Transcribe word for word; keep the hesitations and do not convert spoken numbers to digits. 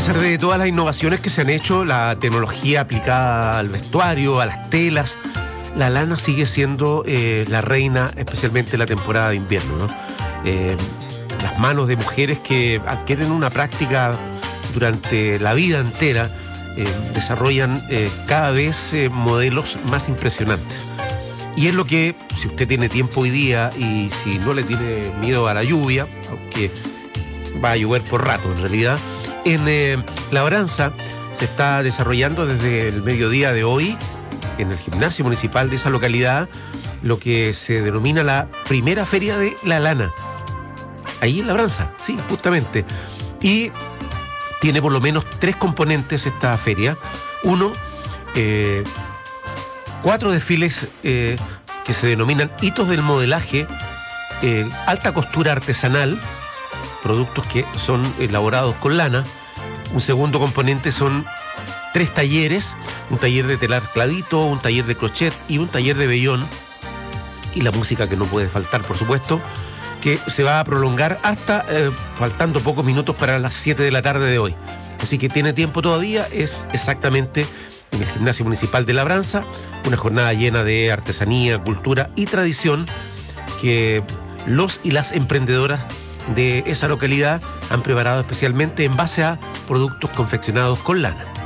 pesar de todas las innovaciones que se han hecho, la tecnología aplicada al vestuario, a las telas, la lana sigue siendo eh, la reina, especialmente en la temporada de invierno, ¿no? Eh, las manos de mujeres que adquieren una práctica durante la vida entera eh, desarrollan eh, cada vez eh, modelos más impresionantes. Y es lo que, si usted tiene tiempo hoy día y si no le tiene miedo a la lluvia, aunque va a llover por rato en realidad, en eh, Labranza se está desarrollando desde el mediodía de hoy en el gimnasio municipal de esa localidad lo que se denomina la primera feria de la lana. Ahí en Labranza, sí, justamente. Y tiene por lo menos tres componentes esta feria. Uno, eh, cuatro desfiles eh, que se denominan hitos del modelaje, eh, alta costura artesanal, productos que son elaborados con lana. Un segundo componente son tres talleres, un taller de telar clavito, un taller de crochet y un taller de vellón. Y la música que no puede faltar, por supuesto, que se va a prolongar hasta eh, faltando pocos minutos para las siete de la tarde de hoy. Así que tiene tiempo todavía, es exactamente en el gimnasio municipal de Labranza, una jornada llena de artesanía, cultura y tradición que los y las emprendedoras de esa localidad han preparado especialmente en base a productos confeccionados con lana.